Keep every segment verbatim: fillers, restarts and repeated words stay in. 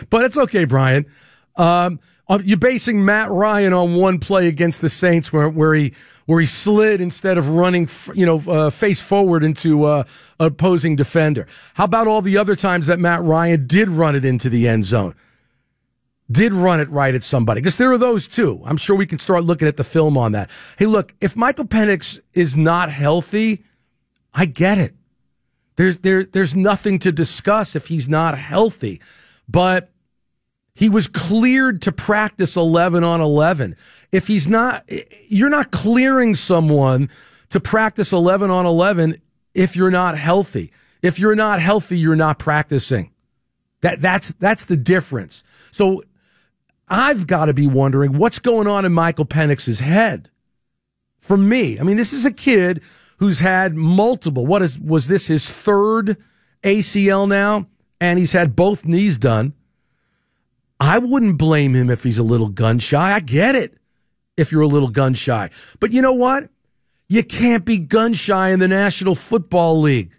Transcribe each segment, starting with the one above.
But it's okay, Brian. Um, you're basing Matt Ryan on one play against the Saints where where he where he slid instead of running, you know, uh, face forward into uh, an opposing defender. How about all the other times that Matt Ryan did run it into the end zone? Did run it right at somebody? Because there are those too. I'm sure we can start looking at the film on that. Hey, look, if Michael Penix is not healthy, I get it. There's there there's nothing to discuss if he's not healthy. But he was cleared to practice eleven on eleven. If he's not, you're not clearing someone to practice eleven on eleven if you're not healthy. If you're not healthy, you're not practicing. That that's that's the difference. So I've got to be wondering what's going on in Michael Penix's head. For me, I mean, this is a kid who's had multiple. What is was this his third A C L now? And he's had both knees done. I wouldn't blame him if he's a little gun shy. I get it if you're a little gun shy. But you know what? You can't be gun shy in the National Football League.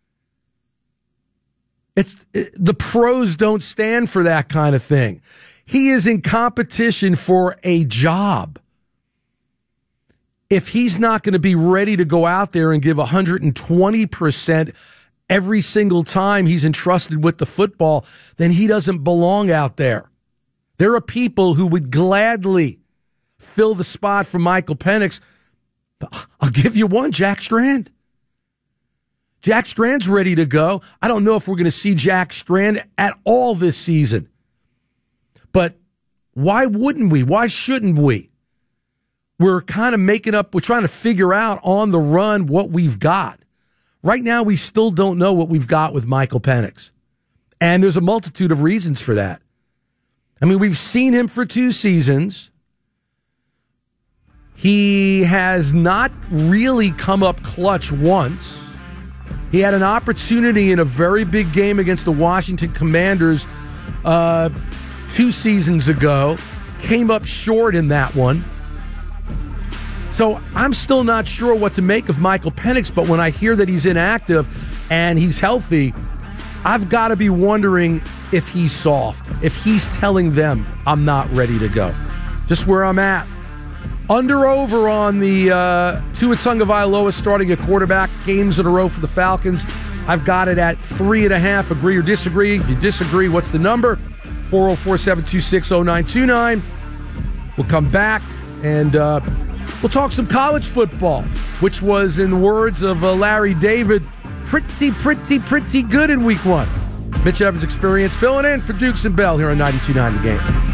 It's it, the pros don't stand for that kind of thing. He is in competition for a job. If he's not going to be ready to go out there and give one hundred twenty percent every single time he's entrusted with the football, then he doesn't belong out there. There are people who would gladly fill the spot for Michael Penix. I'll give you one, Jack Strand. Jack Strand's ready to go. I don't know if we're going to see Jack Strand at all this season. But why wouldn't we? Why shouldn't we? We're kind of making up, we're trying to figure out on the run what we've got. Right now, we still don't know what we've got with Michael Penix. And there's a multitude of reasons for that. I mean, we've seen him for two seasons. He has not really come up clutch once. He had an opportunity in a very big game against the Washington Commanders uh, two seasons ago. Came up short in that one. So I'm still not sure what to make of Michael Penix, but when I hear that he's inactive and he's healthy, I've got to be wondering if he's soft, if he's telling them I'm not ready to go. Just where I'm at. Under over on the uh, Tua Tagovailoa starting at quarterback, games in a row for the Falcons. I've got it at three and a half. Agree or disagree? If you disagree, what's the number? four oh four, seven two six, oh nine two nine. We'll come back and uh, we'll talk some college football, which was, in the words of uh, Larry David, pretty, pretty, pretty good in week one. Mitch Evans Experience filling in for Dukes and Bell here on ninety-two point nine The Game.